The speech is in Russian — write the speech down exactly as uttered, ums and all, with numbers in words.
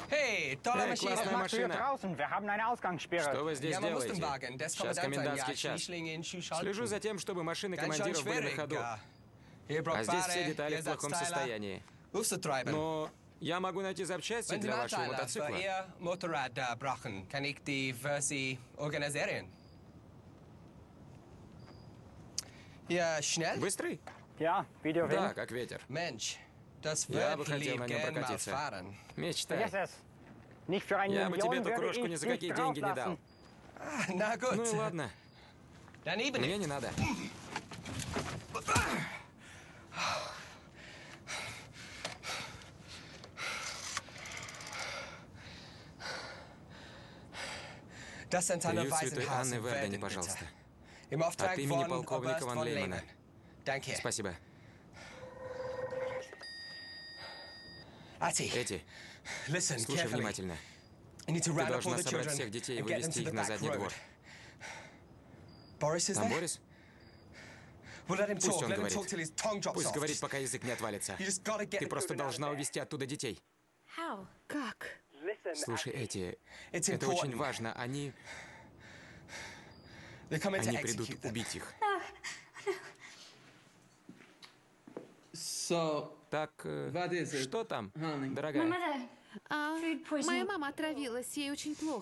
Эй, Эй, классная машина. Что вы здесь Ja, man muss den делаете? Wagen. Der ist Сейчас Kommandant an комендантский ja, час. Schießlinge in Слежу Schuhschalten. за тем, чтобы машины Ganz schön командиров были на schwierig, ходу. ja. Hier А braucht здесь все Ware, детали hier в плохом Ersatzteile. состоянии. Aufzutreiben. Но я могу найти запчасти Wenn Sie для вашего Anteile für мотоцикла. Ihr Motorrad da brauchen, kann ich die für Sie organisieren. Ja, schnell? Быстрый? Ja, wie der Да, Wind. как ветер. Mensch, das Я бы wird хотел на lieb нем gern mal прокатиться. fahren. Мечтай. Vergiss es. Nicht für eine Я бы тебе Million эту würde крошку ни ich за dich какие деньги не дал. drauflassen. Ah, na gut. Ну и ладно, Dann eben мне nicht. не надо. Das sind seine Приют Святой Анны Waisenhaus Вердени, werden, bitte. пожалуйста. Im Auftrag От имени von полковника Oberst Ван von Леймана. Lehman. Danke. Спасибо. Ati, Эти, listen слушай carefully. внимательно. You need to Ты round up all должна the собрать children всех детей и and get them вывести to их the на back задний road. двор. Boris is Там there? Борис? Well, let him Пусть talk. он Let him говорит. talk till his tongue drops Пусть off. говорит, Just- пока язык не отвалится. You just gotta get Ты the просто children out of должна there. увести оттуда детей. How? Как? Слушай, эти, It's это очень important. важно. Они, They're coming to они придут execute them. убить их. So, Так, э, What is it, что там, honey? дорогая? Mother, А, food poisoning. моя мама отравилась, ей очень плохо.